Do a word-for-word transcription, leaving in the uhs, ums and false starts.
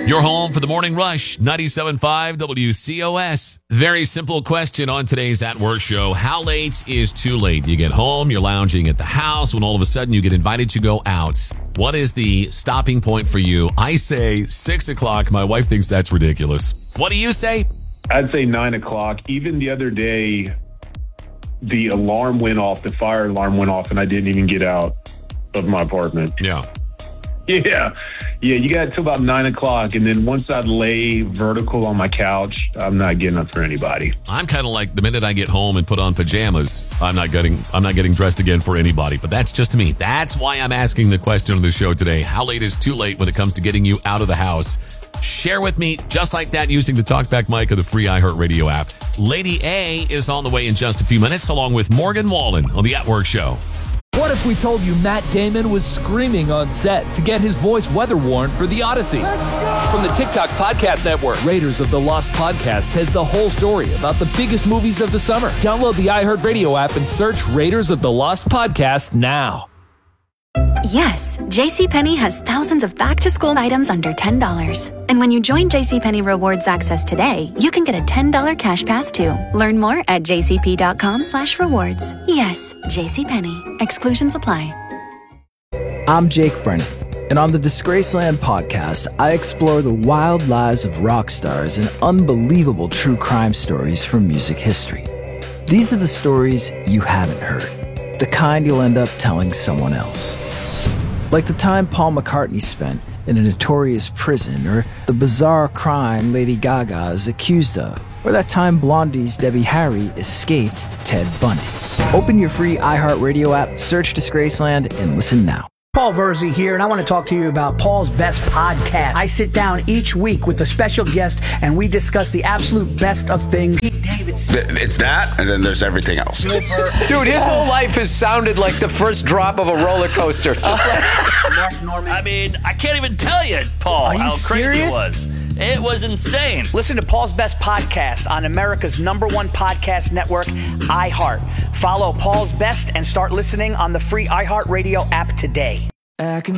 You're home for the morning rush, ninety-seven point five W C O S. Very simple question on today's At Work show. How late is too late? You get home, you're lounging at the house, when all of a sudden you get invited to go out. What is the stopping point for you? I say six o'clock. My wife thinks that's ridiculous. What do you say? I'd say nine o'clock. Even the other day, the alarm went off, the fire alarm went off, and I didn't even get out of my apartment. Yeah. Yeah. Yeah, you got till about nine o'clock, and then once I lay vertical on my couch, I'm not getting up for anybody. I'm kind of like the minute I get home and put on pajamas, I'm not getting I'm not getting dressed again for anybody. But that's just me. That's why I'm asking the question on the show today. How late is too late when it comes to getting you out of the house? Share with me just like that using the TalkBack mic of the free iHeartRadio app. Lady A is on the way in just a few minutes, along with Morgan Wallen on the At Work show. What if we told you Matt Damon was screaming on set to get his voice weather-worn for The Odyssey? From the TikTok Podcast Network, Raiders of the Lost Podcast has the whole story about the biggest movies of the summer. Download the iHeartRadio app and search Raiders of the Lost Podcast now. Yes, JCPenney has thousands of back-to-school items under ten dollars. And when you join JCPenney Rewards Access today, you can get a ten dollars cash pass too. Learn more at jcp.com slash rewards. Yes, JCPenney. Exclusions apply. I'm Jake Brennan, and on the Disgraceland podcast, I explore the wild lives of rock stars and unbelievable true crime stories from music history. These are the stories you haven't heard, the kind you'll end up telling someone else. Like the time Paul McCartney spent in a notorious prison, or the bizarre crime Lady Gaga is accused of, or that time Blondie's Debbie Harry escaped Ted Bundy. Open your free iHeartRadio app, search Disgraceland, and listen now. Paul Verzi here, and I want to talk to you about Paul's Best Podcast. I sit down each week with a special guest, and we discuss the absolute best of things. Pete Davidson. It's that, and then there's everything else. Dude, his whole life has sounded like the first drop of a roller coaster. Just like Mark Norman. I mean, I can't even tell you, Paul, Are you how crazy serious? it was. It was insane. Listen to Paul's Best Podcast on America's number one podcast network, iHeart. Follow Paul's Best and start listening on the free iHeartRadio app today. I can